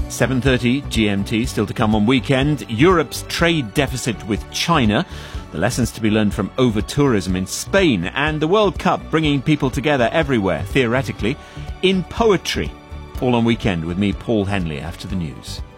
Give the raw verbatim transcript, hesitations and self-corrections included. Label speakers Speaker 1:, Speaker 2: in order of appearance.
Speaker 1: seven thirty G M T, still to come on Weekend. Europe's trade deficit with China, the lessons to be learned from over-tourism in Spain, and the World Cup bringing people together everywhere, theoretically, in poetry. All on Weekend with me, Paul Henley, after the news.